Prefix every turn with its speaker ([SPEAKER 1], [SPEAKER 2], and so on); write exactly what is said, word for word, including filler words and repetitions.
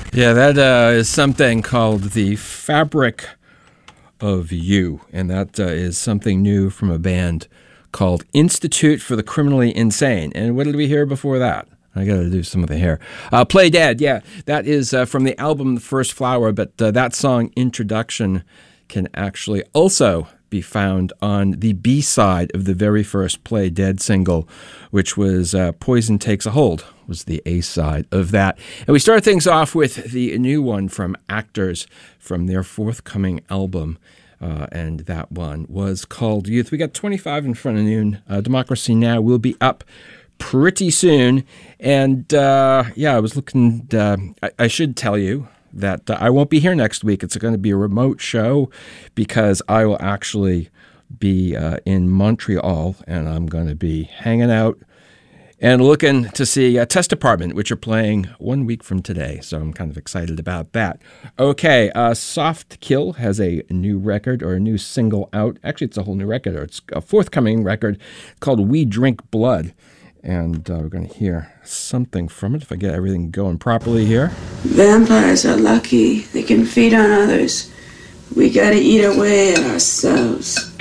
[SPEAKER 1] Yeah, that uh, is something called The Fabric of You, and that uh, is something new from a band called Institute for the Criminally Insane. And what did we hear before that? I got to do some of the hair. Uh, Play Dead, yeah, that is uh, from the album The First Flower, but uh, that song, Introduction, can actually also be found on the B-side of the very first Play Dead single, which was uh, Poison Takes a Hold, was the A-side of that. And we start things off with the new one from Actors from their forthcoming album, uh, and that one was called Youth. We got twenty-five in front of noon. Uh, Democracy Now! Will be up pretty soon. And uh, yeah, I was looking, uh, I, I should tell you that uh, I won't be here next week. It's going to be a remote show because I will actually be uh, in Montreal, and I'm going to be hanging out and looking to see uh, Test Department, which are playing one week from today. So I'm kind of excited about that. Okay, uh, Soft Kill has a new record or a new single out. Actually, it's a whole new record, or it's a forthcoming record called We Drink Blood. And uh, we're going to hear something from it if I get everything going properly here.
[SPEAKER 2] Vampires are lucky. They can feed on others. We got to eat away at ourselves.